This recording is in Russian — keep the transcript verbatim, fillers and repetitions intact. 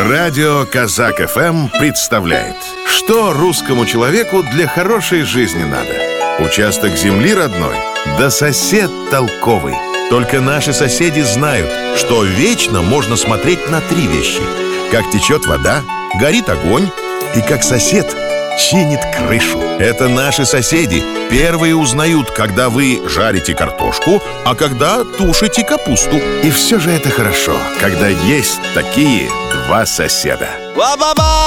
Радио Казак эф эм представляет, что русскому человеку для хорошей жизни надо. Участок земли родной, да сосед толковый. Только наши соседи знают, что вечно можно смотреть на три вещи: как течет вода, горит огонь и как сосед чинит крышу. Это наши соседи первые узнают, когда вы жарите картошку, а когда тушите капусту. И все же это хорошо, когда есть такие два соседа.